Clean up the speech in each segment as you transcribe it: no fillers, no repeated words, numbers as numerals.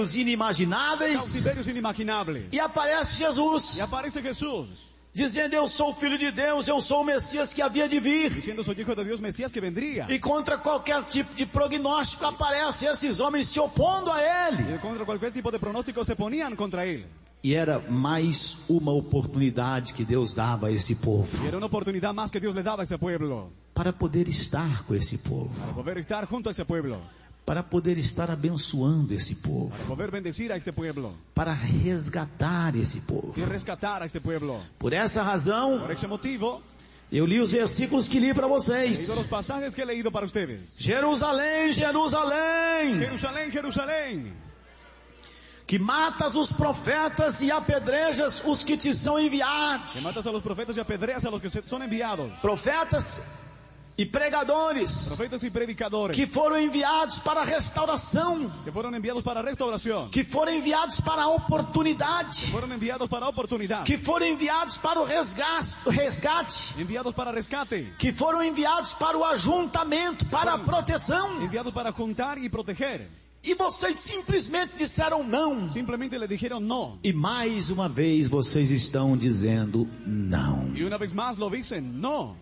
cativeiros inimagináveis. Cautiverios inimaginables. E aparece Jesus, Y aparece Jesús, dizendo: eu sou o Filho de Deus, eu sou o Messias que havia de vir. diciendo soy hijo de Dios Mesías que vendría. E contra qualquer tipo de prognóstico aparecem esses homens se opondo a ele. Y contra cualquier tipo de pronóstico se ponían contra él. E era mais uma oportunidade que Deus dava a esse Y povo, era una oportunidad más que Dios le daba a ese pueblo. para poder estar com esse povo, Para poder estar junto a ese pueblo. para poder estar abençoando esse povo, Para poder bendecir a este pueblo. para resgatar esse povo. Y rescatar a este pueblo. Por essa razão, Por ese motivo, eu li os versículos que li para he leído vocês. los pasajes que he leído para ustedes. Jerusalém, Jerusalém, Jerusalén, Jerusalén, que matas os profetas e apedrejas os que te são que enviados. matas a los profetas y apedreas a los que son enviados. Profetas e pregadores Profetas y predicadores que foram enviados para a restauração, que fueron enviados para restauración, que foram enviados para a oportunidade, fueron enviados para oportunidad, que foram enviados para o resgate, enviados para rescate, que foram enviados para o ajuntamento, para a proteção. enviados para juntar y proteger. E vocês simplesmente disseram não. Simplemente le dijeron no. E mais uma vez vocês estão dizendo não. Y una vez más lo dicen no.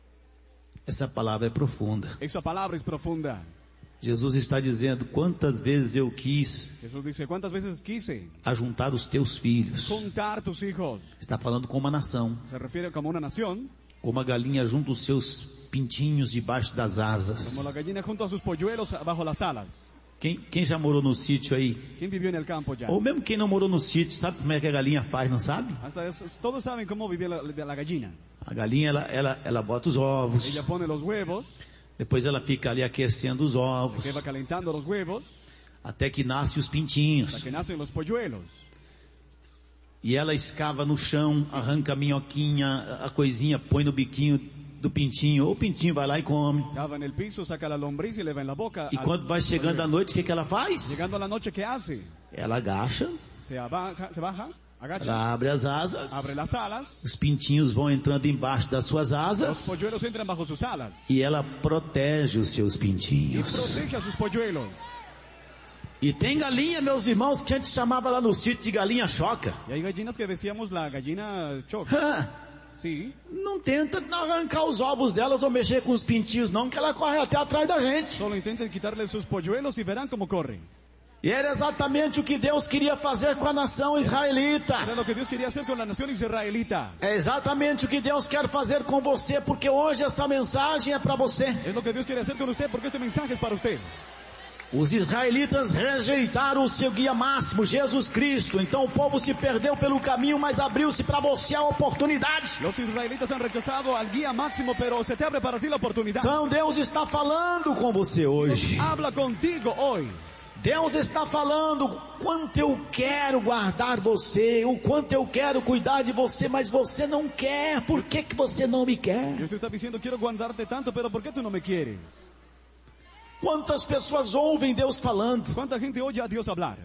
Essa palavra é profunda. Esa palabra es profunda. Jesus está dizendo: quantas vezes eu quis Jesús dice, ¿cuántas veces quise ajuntar os teus filhos? juntar tus hijos? Está falando com uma nação, Se refiere como una nación, como a galinha junta os seus pintinhos debaixo das como la asas. gallina junto a sus polluelos bajo las alas. Quem já morou no sítio aí? ¿Quién vivió en el campo ya? Ou mesmo quem não morou no sítio, sabe como é que a galinha faz, não sabe? Todos saben cómo vive la gallina. A galinha, ela bota os ovos, Ella pone los huevos, depois ela fica ali aquecendo os ovos, que va calentando los huevos, até que nascem os hasta pintinhos. que nacen los polluelos. E ela escava no chão, arranca a minhoquinha, a coisinha, põe no biquinho do pintinho, ou o pintinho vai lá e come. Cava en el piso, saca la lombriz y le va en la boca. E quando vai chegando a noite, o que ela faz? Llegando a la noche, ¿qué hace? Ela agacha, Se baja, agacha, ela abre as asas, abre las alas, os pintinhos vão entrando embaixo das suas los asas, polluelos entran bajo sus alas e ela protege os seus y pintinhos. protege a sus polluelos. E tem galinha, meus irmãos, que a gente chamava lá no sítio de galinha choca. Y hay gallinas que decíamos la gallina choca. Sí. Não tenta arrancar os ovos delas ou mexer com os pintinhos não, que ela corre até atrás da gente. Solo intenten quitarle sus polluelos y verán cómo corren. E era exatamente o que Deus queria fazer com a nação israelita. Era lo que Dios quería hacer con la nación israelita. É exatamente o que Deus quer fazer com você, porque hoje essa mensagem é para você. Es lo que Dios quiere hacer con usted porque este mensaje es para usted. Os israelitas rejeitaram o seu guia máximo, Jesus Cristo. Então o povo se perdeu pelo caminho, mas abriu-se para você a oportunidade. Los israelitas han rechazado al guía máximo, pero se te abre para ti la oportunidad. Então Deus está falando com você hoje. Habla contigo hoy. Deus está falando quanto eu quero guardar você, o quanto eu quero cuidar de você, mas você não quer. Por que você não me quer? Dios te está diciendo, quiero guardarte tanto, pero ¿por qué tú no me quieres? Quantas pessoas ouvem Deus falando, ¿Cuánta gente oye a Dios hablar?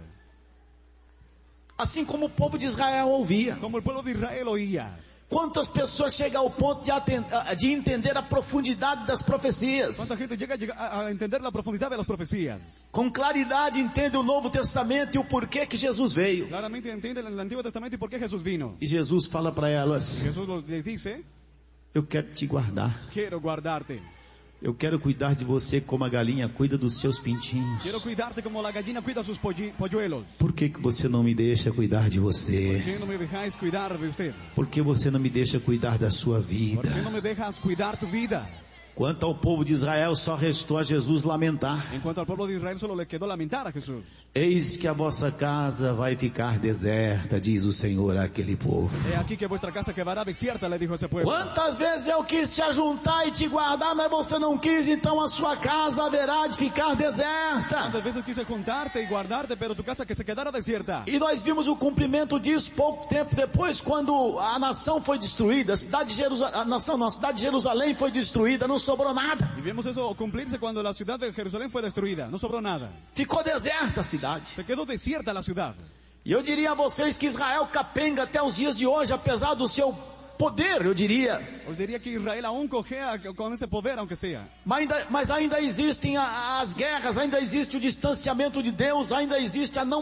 assim como o povo de Israel ouvia? Como el pueblo de Israel oía. Quantas pessoas chegam ao ponto de entender a profundidade das profecias? ¿Cuánta gente llega a entender la profundidad de las profecías? Com claridade entende o Novo Testamento e o porquê que Jesus veio. Claramente entienden el Antiguo Testamento y por qué Jesús vino. E Jesus fala para elas: Jesús les dice, eu quero te guardar. quiero guardarte. Eu quero cuidar de você como a galinha cuida dos seus pintinhos. Quiero cuidarte como la gallina cuida sus polluelos. Por que você não me deixa cuidar de ¿Por você? qué no me dejáis cuidar de usted? Por que você não me deixa cuidar da sua ¿Por qué no vida? me dejas cuidar tu vida? Quanto ao povo de Israel, só restou a Jesus lamentar: En cuanto al pueblo de Israel, solo le quedó lamentar a Jesús. eis que a vossa casa vai ficar deserta, diz o Senhor àquele povo. He aquí que vuestra casa quedará desierta, le dijo ese pueblo. Quantas vezes eu quis te ajuntar e te guardar, mas você não quis, então a sua casa haverá de ficar deserta. Tantas veces quise juntarte y guardarte, pero tu casa que se quedara desierta. E nós vimos o cumprimento disso pouco tempo depois, quando a nação foi destruída, a cidade de Jerusalém foi destruída, não sobrou nada. Y vemos eso cumplirse cuando la ciudad de Jerusalén fue destruida. No sobró nada. Ficou deserta a cidade. Se quedó desierta la ciudad. E eu diria a vocês que Israel capenga até os dias de hoje, apesar do seu poder, eu diria. Os diría que Israel aún cojea con ese poder, aunque sea. Mas ainda existem as guerras, ainda existe o distanciamento de Deus, ainda existe a não